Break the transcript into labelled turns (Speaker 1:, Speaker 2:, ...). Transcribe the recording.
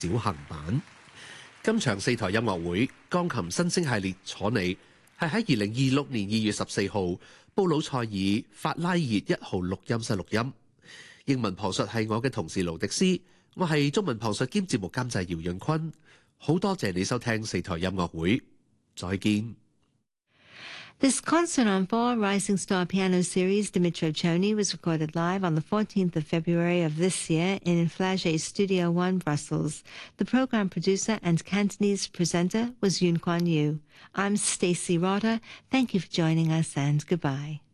Speaker 1: 小行版。今場4台音樂會鋼琴新星系列楚你係喺2026年2月14號布魯塞爾法拉熱1號錄音室錄音。英文旁述係我嘅同事盧迪斯，我係中文旁述兼節目監製姚潤坤。好多謝你收聽4台音樂會，再見。
Speaker 2: This concert on 4 Rising Star Piano Series Dmitro Choni was recorded live on the 14th of February of this year in Flagey Studio 1, Brussels. The program producer and Cantonese presenter was Yun Kuan Yu. I'm Stacey Rotter. Thank you for joining us and goodbye.